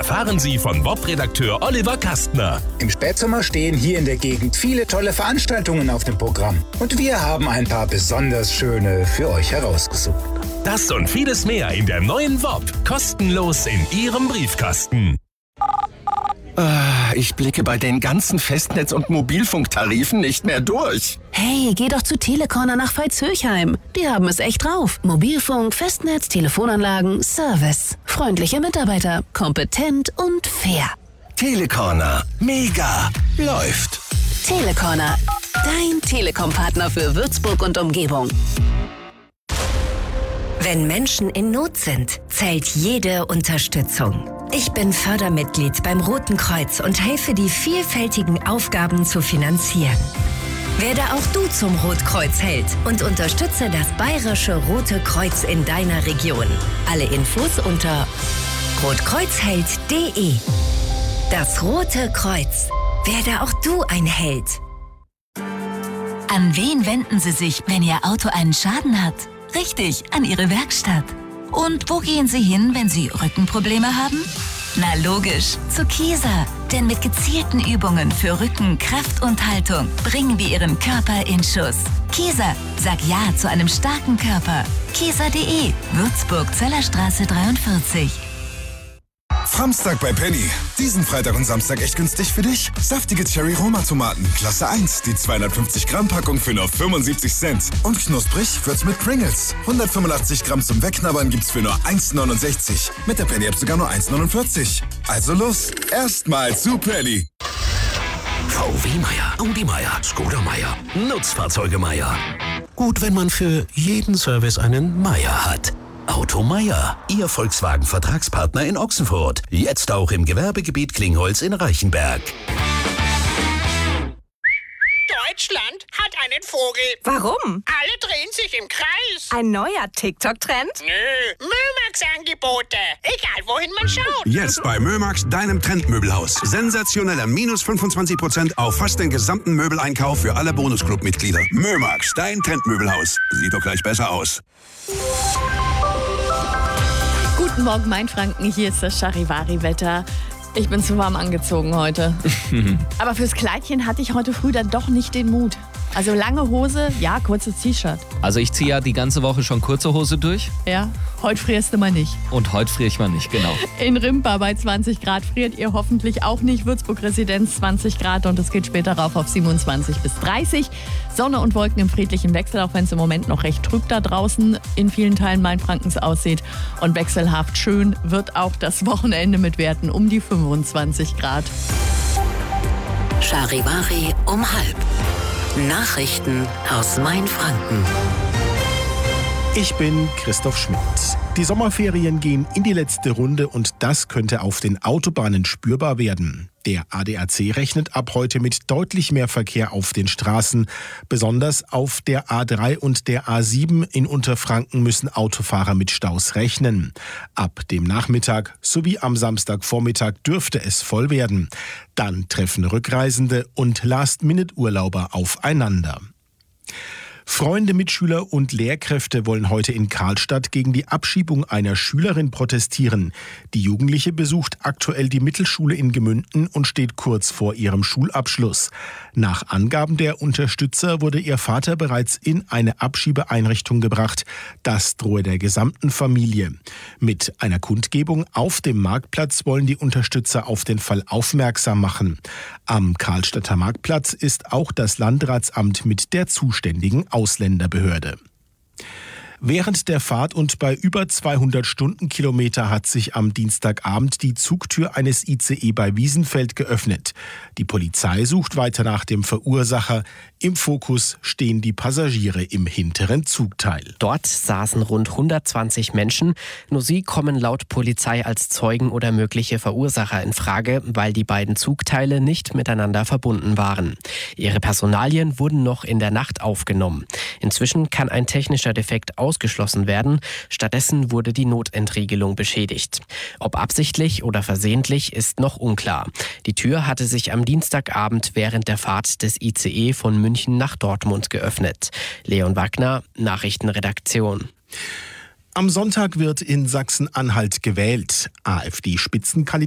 erfahren Sie von WOP-Redakteur Oliver Kastner. Im Spätsommer stehen hier in der Gegend viele tolle Veranstaltungen auf dem Programm. Und wir haben ein paar besonders schöne für euch herausgesucht. Das und vieles mehr in der neuen WOP. Kostenlos in Ihrem Briefkasten. Ich blicke bei den ganzen Festnetz- und Mobilfunktarifen nicht mehr durch. Hey, geh doch zu Telecorner nach Veitshöchheim. Die haben es echt drauf. Mobilfunk, Festnetz, Telefonanlagen, Service. Freundliche Mitarbeiter, kompetent und fair. Telecorner. Mega. Läuft. Telecorner. Dein Telekom-Partner für Würzburg und Umgebung. Wenn Menschen in Not sind, zählt jede Unterstützung. Ich bin Fördermitglied beim Roten Kreuz und helfe, die vielfältigen Aufgaben zu finanzieren. Werde auch du zum Rotkreuzheld und unterstütze das Bayerische Rote Kreuz in deiner Region. Alle Infos unter rotkreuzheld.de. Das Rote Kreuz. Werde auch du ein Held. An wen wenden Sie sich, wenn Ihr Auto einen Schaden hat? Richtig, an Ihre Werkstatt. Und wo gehen Sie hin, wenn Sie Rückenprobleme haben? Na logisch, zu Kieser. Denn mit gezielten Übungen für Rücken, Kraft und Haltung bringen wir Ihren Körper in Schuss. Kieser, sag Ja zu einem starken Körper. Kieser.de, Würzburg, Zellerstraße 43. Samstag bei Penny. Diesen Freitag und Samstag echt günstig für dich. Saftige Cherry-Roma-Tomaten, Klasse 1. Die 250-Gramm-Packung für nur 75 Cent. Und knusprig wird's mit Pringles. 185 Gramm zum Wegknabbern gibt's für nur 1,69. Mit der Penny-App sogar nur 1,49. Also los, erstmal zu Penny. VW Meier, Audi Meier, Skoda Meier, Nutzfahrzeuge Meier. Gut, wenn man für jeden Service einen Meier hat. Auto Meier, Ihr Volkswagen-Vertragspartner in Ochsenfurt. Jetzt auch im Gewerbegebiet Klingholz in Reichenberg. Deutschland hat einen Vogel. Warum? Alle drehen sich im Kreis. Ein neuer TikTok-Trend? Nö, Mömax-Angebote. Egal, wohin man schaut. Jetzt bei Mömax, deinem Trendmöbelhaus. Sensationeller minus 25% auf fast den gesamten Möbeleinkauf für alle Bonusclub-Mitglieder. Mömax, dein Trendmöbelhaus. Sieht doch gleich besser aus. Guten Morgen, Mainfranken. Hier ist das Charivari-Wetter. Ich bin zu warm angezogen heute. Aber fürs Kleidchen hatte ich heute früh dann doch nicht den Mut. Also lange Hose, ja, kurzes T-Shirt. Also ich ziehe ja die ganze Woche schon kurze Hose durch. Ja, heute frierst du mal nicht. Und heute friere ich mal nicht, genau. In Rimpa bei 20 Grad friert ihr hoffentlich auch nicht. Würzburg-Residenz 20 Grad und es geht später rauf auf 27 bis 30. Sonne und Wolken im friedlichen Wechsel, auch wenn es im Moment noch recht trüb da draußen in vielen Teilen Mainfrankens aussieht. Und wechselhaft schön wird auch das Wochenende mit Werten um die 25 Grad. Charivari um 12:30. Nachrichten aus Mainfranken. Ich bin Christoph Schmidt. Die Sommerferien gehen in die letzte Runde und das könnte auf den Autobahnen spürbar werden. Der ADAC rechnet ab heute mit deutlich mehr Verkehr auf den Straßen. Besonders auf der A3 und der A7 in Unterfranken müssen Autofahrer mit Staus rechnen. Ab dem Nachmittag sowie am Samstagvormittag dürfte es voll werden. Dann treffen Rückreisende und Last-Minute-Urlauber aufeinander. Freunde, Mitschüler und Lehrkräfte wollen heute in Karlstadt gegen die Abschiebung einer Schülerin protestieren. Die Jugendliche besucht aktuell die Mittelschule in Gemünden und steht kurz vor ihrem Schulabschluss. Nach Angaben der Unterstützer wurde ihr Vater bereits in eine Abschiebeeinrichtung gebracht. Das drohe der gesamten Familie. Mit einer Kundgebung auf dem Marktplatz wollen die Unterstützer auf den Fall aufmerksam machen. Am Karlstadter Marktplatz ist auch das Landratsamt mit der zuständigen Ausländerbehörde. Während der Fahrt und bei über 200 Stundenkilometer hat sich am Dienstagabend die Zugtür eines ICE bei Wiesenfeld geöffnet. Die Polizei sucht weiter nach dem Verursacher. Im Fokus stehen die Passagiere im hinteren Zugteil. Dort saßen rund 120 Menschen. Nur sie kommen laut Polizei als Zeugen oder mögliche Verursacher in Frage, weil die beiden Zugteile nicht miteinander verbunden waren. Ihre Personalien wurden noch in der Nacht aufgenommen. Inzwischen kann ein technischer Defekt ausgeschlossen werden. Stattdessen wurde die Notentriegelung beschädigt. Ob absichtlich oder versehentlich ist noch unklar. Die Tür hatte sich am Dienstagabend während der Fahrt des ICE von München nach Dortmund geöffnet. Leon Wagner, Nachrichtenredaktion. Am Sonntag wird in Sachsen-Anhalt gewählt. AfD-Spitzenkandidat